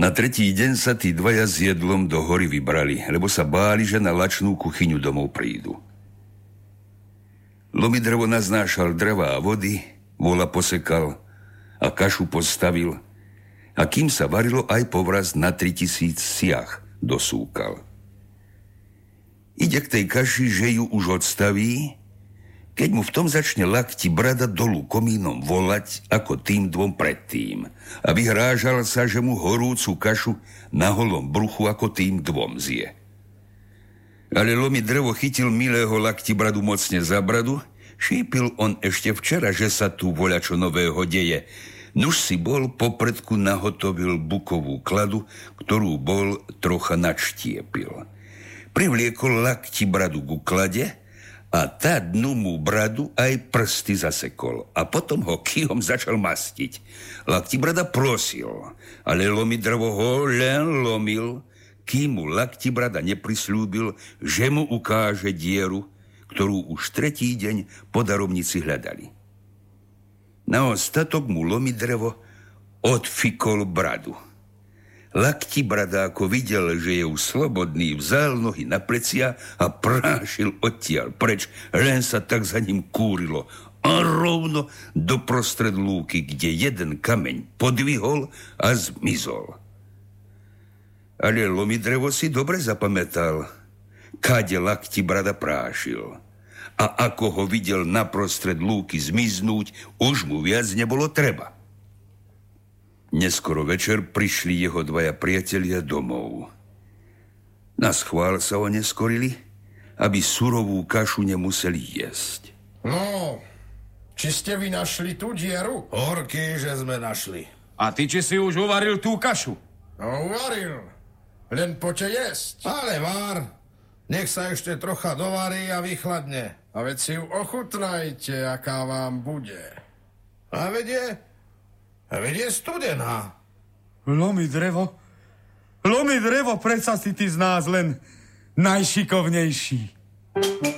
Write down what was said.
Na tretí deň sa tí dvaja s jedlom do hory vybrali, lebo sa báli, že na lačnú kuchyňu domov prídu. Lomidrevo naznášal dreva a vody, vola posekal a kašu postavil, a kým sa varilo, aj povraz na 3000 siach dosúkal. Ide k tej kaši, že ju už odstaví, keď mu v tom začne Lakti Brada dolu komínom volať ako tým dvom predtým a vyhrážal sa, že mu horúcu kašu na holom bruchu ako tým dvom zje. Ale Lomidrevo chytil milého Lakti Bradu mocne za bradu, šípil on ešte včera, že sa tu voľačo nového deje. Nuž si bol popredku nahotovil bukovú kladu, ktorú bol trocha nadštiepil. Privliekol Lakti Bradu ku klade a tá dnu mu bradu aj prsty zasekol a potom ho kýhom začal mastiť. Lakti Brada prosil, ale Lomidrevo ho len lomil, kým mu Lakti Brada neprisľúbil, že mu ukáže dieru, ktorú už tretí deň po darovnici hľadali. Na ostatok mu Lomidrevo odfikol bradu. Lakti Brada, ako videl, že je už slobodný, vzal nohy na plecia a prášil odtiaľ preč, len sa tak za ním kúrilo a rovno doprostred lúky, kde jeden kameň podvihol a zmizol. Ale Lomidrevo si dobre zapamätal, kade Lakti Brada prášil. A ako ho videl naprostred lúky zmiznúť, už mu viac nebolo treba. Neskoro večer prišli jeho dvaja priatelia domov. Naschvál sa oneskorili, aby surovú kašu nemuseli jesť. No, či ste vy našli tú dieru? Horky, že sme našli. A ty, či si už uvaril tú kašu? No, uvaril. Len poďte jesť. Ale vár, nech sa ešte trocha dovarí a vychladne. A veď si ju ochutnajte, aká vám bude. A veď je studená. Lomidrevo, predsa si ty z nás len najšikovnejší.